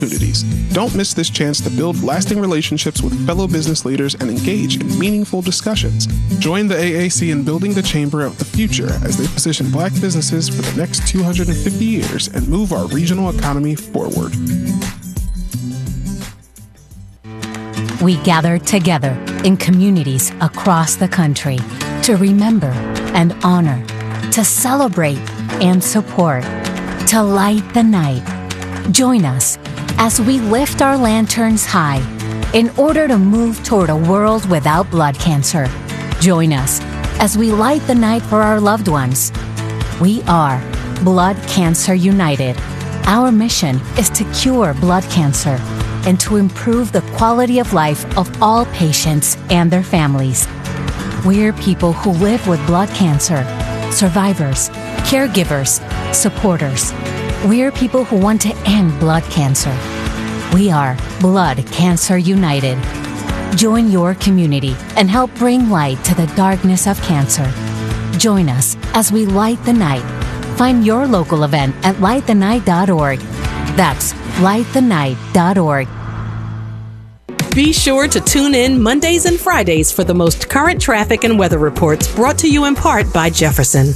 opportunities. Don't miss this chance to build lasting relationships with fellow business leaders and engage in meaningful discussions. Join the AAC in building the chamber of the future as they position Black businesses for the next 250 years and move our regional economy forward. We gather together in communities across the country to remember and honor, to celebrate and support, to light the night. Join us as we lift our lanterns high in order to move toward a world without blood cancer. Join us as we light the night for our loved ones. We are Blood Cancer United. Our mission is to cure blood cancer and to improve the quality of life of all patients and their families. We're people who live with blood cancer, survivors, caregivers, supporters. We're people who want to end blood cancer. We are Blood Cancer United. Join your community and help bring light to the darkness of cancer. Join us as we light the night. Find your local event at lightthenight.org. That's lightthenight.org. Be sure to tune in Mondays and Fridays for the most current traffic and weather reports, brought to you in part by Jefferson.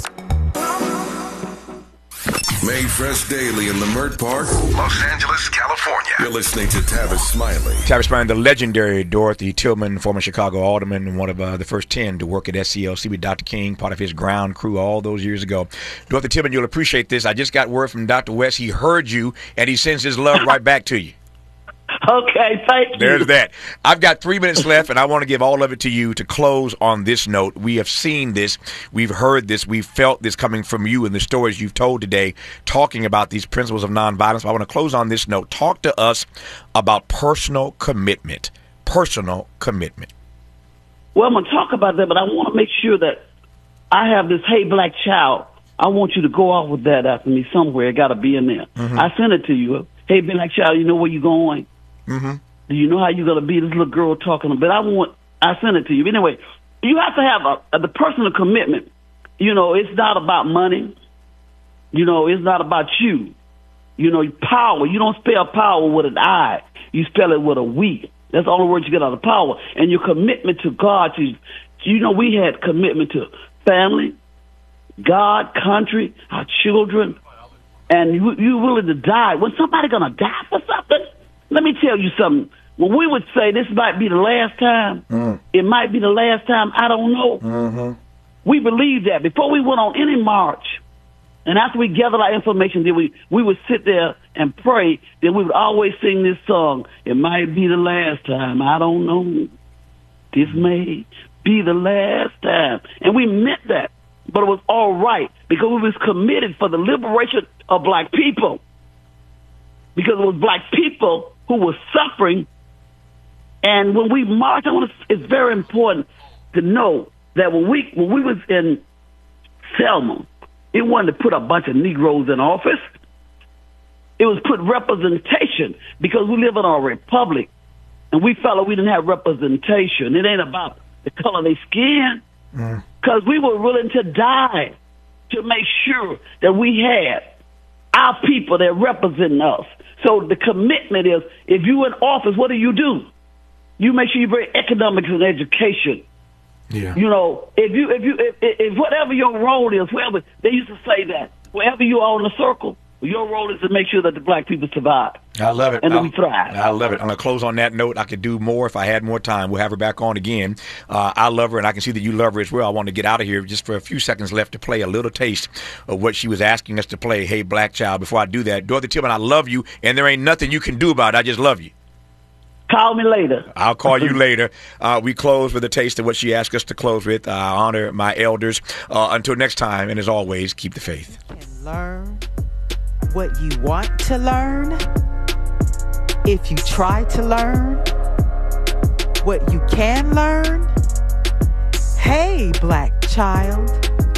Made fresh daily in Leimert Park, Los Angeles, California. You're listening to Tavis Smiley. Tavis Smiley, the legendary Dorothy Tillman, former Chicago alderman, one of the first 10 to work at SCLC with Dr. King, part of his ground crew all those years ago. Dorothy Tillman, you'll appreciate this. I just got word from Dr. West. He heard you, and he sends his love right back to you. Okay, thank you. There's that. I've got 3 minutes left, and I want to give all of it to you to close on this note. We have seen this. We've heard this. We've felt this coming from you in the stories you've told today, talking about these principles of nonviolence. But I want to close on this note. Talk to us about personal commitment. Personal commitment. Well, I'm going to talk about that, but I want to make sure that I have this Hey Black Child. I want you to go off with that after me somewhere. It got to be in there. Mm-hmm. I sent it to you. Hey Black Child, you know where you're going? Mm-hmm. Do you know how you're going to be? This little girl talking. But I sent it to you. Anyway, you have to have the personal commitment. You know, it's not about money. You know, it's not about you. You know, power. You don't spell power with an I. You spell it with a we. That's the only word you get out of power. And your commitment to God. You know, we had commitment to family, God, country, our children. And you willing to die. When somebody going to die for something? Let me tell you something. When we would say this might be the last time, it might be the last time, I don't know. Mm-hmm. We believed that. Before we went on any march, and after we gathered our information, then we would sit there and pray. Then we would always sing this song, it might be the last time, I don't know. This may be the last time. And we meant that. But it was all right because we was committed for the liberation of black people. Because it was black people who were suffering. And when we marched, it's very important to know that when we was in Selma, it wasn't to put a bunch of Negroes in office. It was put representation because we live in a republic. And we felt like we didn't have representation. It ain't about the color of their skin. Because we were willing to die to make sure that we had our people that represent us. So the commitment is, if you're in office, what do? You make sure you bring economics and education. Yeah. You know, if whatever your role is, wherever they used to say that, wherever you are in the circle, your role is to make sure that the black people survive. I love it. And that we thrive. I love it. I'm going to close on that note. I could do more if I had more time. We'll have her back on again. I love her, and I can see that you love her as well. I want to get out of here just for a few seconds left to play a little taste of what she was asking us to play, Hey Black Child. Before I do that, Dorothy Tillman, I love you, and there ain't nothing you can do about it. I just love you. Call me later. I'll call you later. We close with a taste of what she asked us to close with. I honor my elders. Until next time, and as always, keep the faith. And learn what you want to learn. If you try to learn what you can learn. Hey, black child,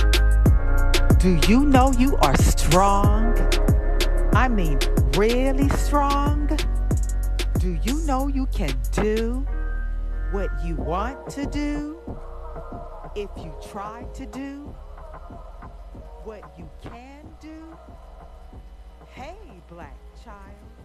do you know you are strong? I mean, really strong? Do you know you can do what you want to do? If you try to do what you can do? Hey, black child.